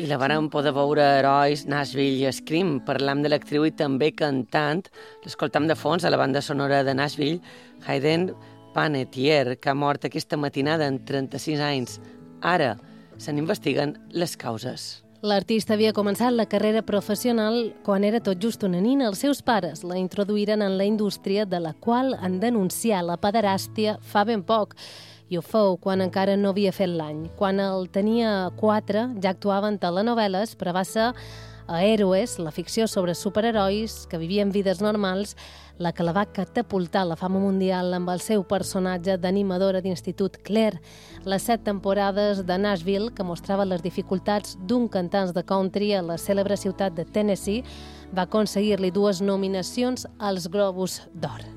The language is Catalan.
I la vàrem poder veure a Herois, Nashville i Scream. Parlam de l'actriu i també cantant. L'escoltam de fons a la banda sonora de Nashville, Hayden Panettiere, que ha mort aquesta matinada en 36 anys. Ara se n'investiguen les causes. L'artista havia començat la carrera professional quan era tot just una nina. Els seus pares la introduïren en la indústria de la qual han denunciat la pederàstia fa ben poc. I ho fou quan encara no havia fet l'any. Quan el tenia 4 ja actuava en telenovel·les, però va ser a Héroes, la ficció sobre superherois que vivien vides normals, la que la va catapultar a la fama mundial amb el seu personatge d'animadora d'institut Claire. Les 7 temporades de Nashville, que mostrava les dificultats d'un cantant de country a la cèlebre ciutat de Tennessee, va aconseguir-li 2 nominacions als Globus d'Or.